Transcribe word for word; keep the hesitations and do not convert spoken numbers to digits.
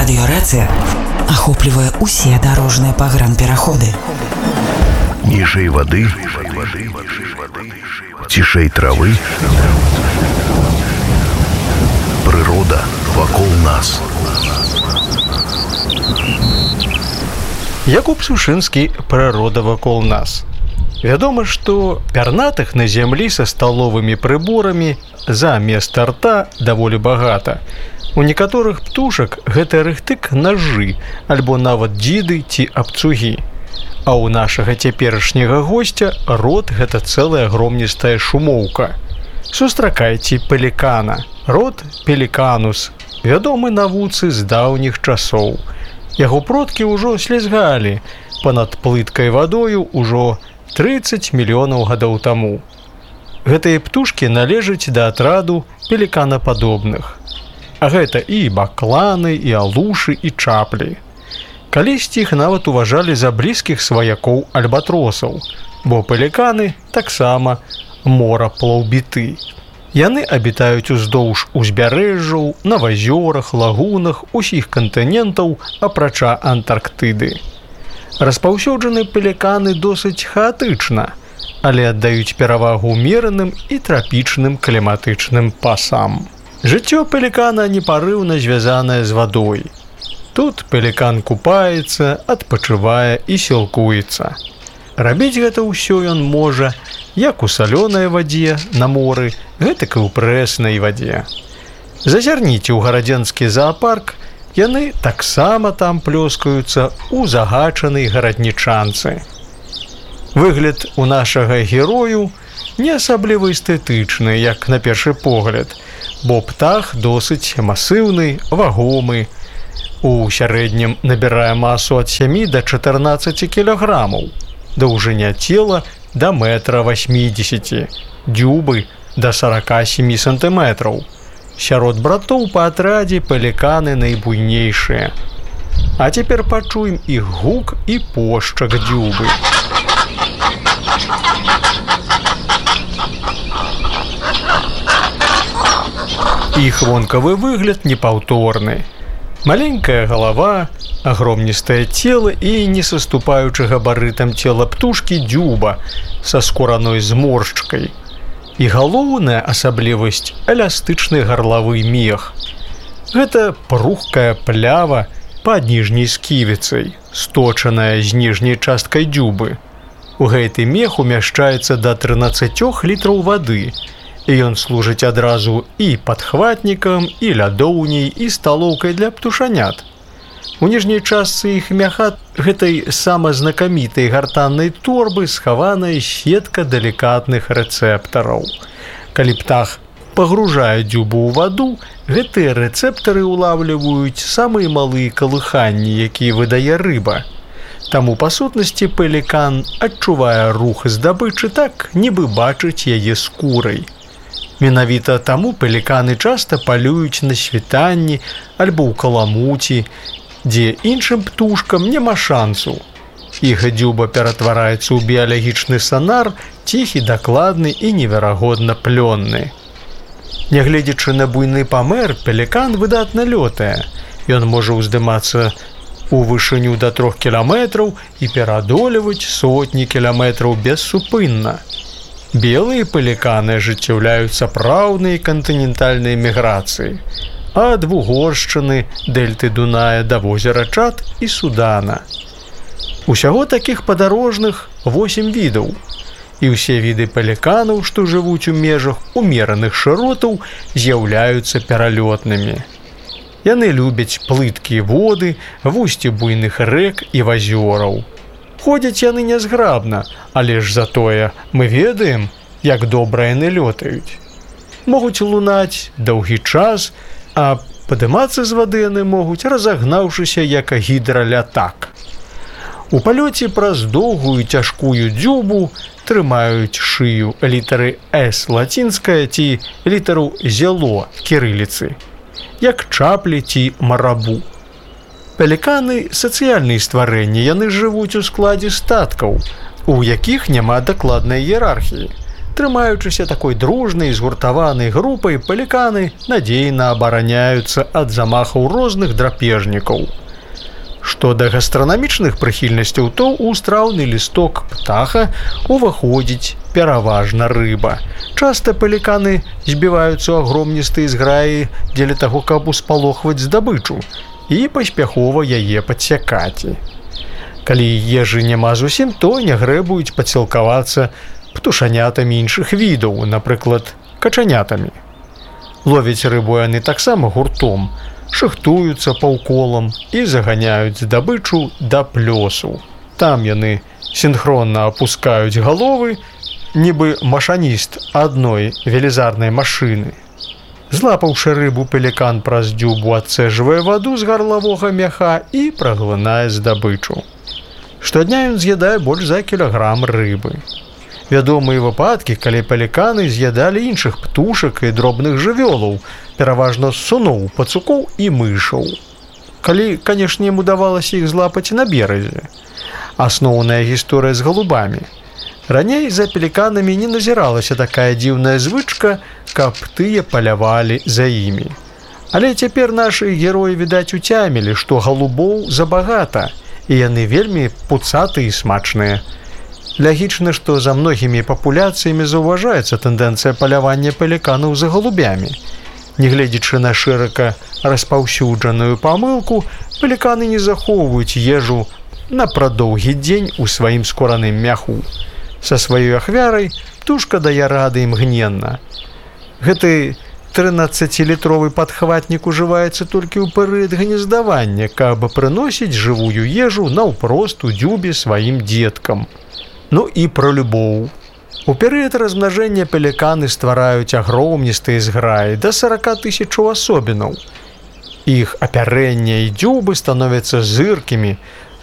Радиорация охопливая усе дорожные погранпераходы. Ниже воды, тишей травы, природа вокол нас. Якуб Сушынскі «Природа вакол нас». Вядома, што пярнатых на зямлі са сталовымі прыборамі замест рта даволі багата. У некаторых птушак гэта рыхтык нажы, альбо нават дзіды ці абцугі. А ў нашага цяперашняга госця рот гэта цэлая громністая шумоўка. Сустракайце пелікана. Рот пеліканус, вядомы навуцы з даўніх часоў. Яго продкі ўжо слізгалі панад плыткай вадою ўжо трыццаць мільёнаў гадоў таму. Гэтыя птушкі належаць да атраду пеліканападобных. А гэта і бакланы, і алушы, і чаплі. Калісьці іх нават уважалі за блізкіх сваякоў альбатросаў, бо пеліканы таксама мораплаўбіты. Яны абітаюць уздоўж узбярэжжаў, на азёрах, лагунах усіх кантынентаў, апрача Антарктыды. Распаўсюджаны пеліканы досыць хаатычна, але аддаюць перавагу ўмераным і трапічным кліматычным пасам. Жыццё пелікана непарыўна звязанае з вадой. Тут пелікан купаецца, адпачывае і сілкуецца. Рабіць гэта ўсё ён можа як у салёнай вадзе на моры, гэтак і ў прэснай вадзе. Зазірніце ў гарадзенскі заапарк, яны таксама там плёскаюцца ў загачанай гараднічанцы. Выгляд у нашага герою не асабліва эстэтычны, як на першы погляд, бо птах досыць масыўны, вагомы. У сярэднім набірае масу ад сямі да чатырнаццаці кілаграмаў, даўжыня цела да метра васьмідзесяці, дзюбы да сарака сямі сантыметраў. Сярод братоў па атрадзе пеліканы найбуйнейшыя. А цяпер пачуем іх гук і пошчак дзюбы. Іх вонкавы выгляд непаўторны. Маленькая галава, агромністае цела і не саступаючы габарытам цела птушкі дзюба са скураной зморшчкай. І галоўная асаблівасць – эластычны гарлавы мех. Гэта пругкая плява пад ніжняй сківіцай, сточаная з ніжняй часткай дзюбы. У гэты мех умяшчаецца да трынаццаць літраў вады, і ён служыць адразу і падхватнікам, і лядоўняй, і сталоўкай для птушанят. У ніжняй частцы іх мяха гэтай самазнакамітай гартаннай торбы схаваная сетка далікатных рэцэптараў. Калі птах пагружае дзюбу ў ваду, гэтыя рэцэптары ўлавліваюць самыя малыя калыханні, якія выдае рыба. Таму, па сутнасці, пелікан адчувае рух здабычы так, нібы бачыць яе скурай. Менавіта таму пеліканы часта палююць на світанні альбо ў каламуці, дзе іншым птушкам няма шансу. Іх дзюба ператвараецца ў біялагічны сонар, ціхі, дакладны і неверагодна плённы. Нягледзячы на буйны памер, пелікан выдатна лётае. Ён можа ўздымацца у вышыню да трох кіламетраў і перадолеваць сотні кіламетраў бессупынна. Белыя пеліканы ажыццяўляюць сапраўдныя кантынентальныя міграцыі ад Вугоршчыны, дэльты Дуная да возера Чад і Судана. Усяго такіх падарожных восем відаў. І ўсе віды пеліканаў, што жывуць у межах умераных шыротаў, з'яўляюцца пералётнымі. Яны любяць плыткія воды, вусці буйных рэк і азёраў. Ходзяць яны нязграбна, але ж затое мы ведаем, як добра яны лётаюць. Могуць лунаць доўгі час, а падымацца з вады яны могуць, разагнаўшыся як гідралятак. У палёце праз доўгую цяжкую дзюбу трымаюць шыю літары «С» лацінская ці літару «зело» кірыліцы, як чаплі ці марабу. Пеліканы – сацыяльныя стварэнні, яны жывуць у складзе статкаў, у якіх няма дакладнай іерархіі. Трымаючыся такой дружнай, згуртаванай групай, пеліканы надзейна абараняюцца ад замахаў розных драпежнікаў. Што да гастранамічных прыхільнасцяў, то ў страўны лісток птаха уваходзіць пераважна рыба. Часта пеліканы збіваюцца ў агромністыя зграі дзеля таго, каб успалохваць здабычу і паспяхова яе падсякаць. Калі ежы няма зусім, то не грэбуюць падсілкавацца птушанятамі іншых відаў, напрыклад, качанятамі. Ловяць рыбу яны таксама гуртом, шахтуюцца паўколам і заганяюць здабычу да плёсу. Там яны сінхронна апускаюць галовы, нібы машаніст адной велізарнай машыны. Злапаўшы рыбу, пелікан праз дзюбу адцэжвае ваду з гарлавога мяха і праглынае здабычу. Штодня ён з'ядае больш за кілаграм рыбы. Вядомыя выпадкі, калі пеліканы з'ядалі іншых птушак і дробных жывёлаў, пераважна суноў, пацукоў і мышаў. Калі, канешне, ім удавалася іх злапаць на беразе. Асноўная гісторыя з галубамі. Раней за пеліканамі не назіралася такая дзіўная звычка, каб тыя палявалі за імі. Але цяпер нашы героі, відаць, уцямілі, што галубоў забагата, і яны вельмі пуцатыя і смачныя. Лягічна, што за многімі папуляцыямі заўважаецца тэндэнцыя палявання пеліканаў за галубямі. Нягледзячы на шырака распаўсюджаную памылку, пеліканы не захоўваюць ежу на прадоўгі дзень у сваім скураным мяху. Са сваёй ахвярай птушка дае рады імгненна. Гэты трынаццацілітровы падхватнік ужываецца толькі ў перыяд гнездавання, каб прыносіць жывую ежу наўпрост у дзюбе сваім дзеткам. Ну і пра любоў. У перыяд размнажэння пеліканы ствараюць агромністыя зграі да сорока тысячаў асобінаў. Іх апярэнне і дзюбы становяцца зыркімі,